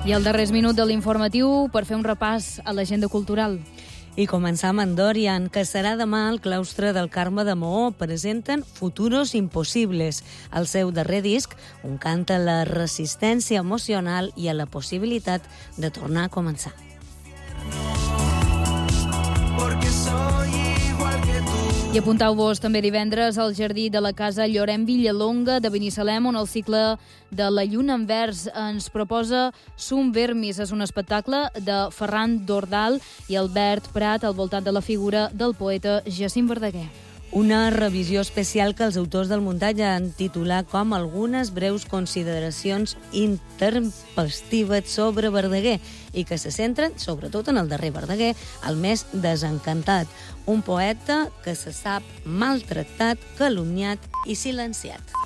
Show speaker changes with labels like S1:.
S1: I el darrer minut de l'informatiu per fer un repàs a l'agenda cultural.
S2: I començar amb Andorian, que serà demà al claustre del Carme de Maó. Presenten Futuros Impossibles, el seu darrer disc, on canta la resistència emocional i a la possibilitat de tornar a començar.
S1: I apuntau-vos també divendres al jardí de la Casa Llorenç Villalonga de Binissalem, on el cicle de La Lluna en Vers ens proposa Sum Vermis. És un espectacle de Ferran Dordal i Albert Prat al voltant de la figura del poeta Jacint Verdaguer.
S2: Una revisió especial que els autors del muntatge han titulat com Algunes breus consideracions intempestives sobre Verdaguer i que se centren sobretot en el darrer Verdaguer, el més desencantat, un poeta que se sap maltractat, calumniat i silenciat.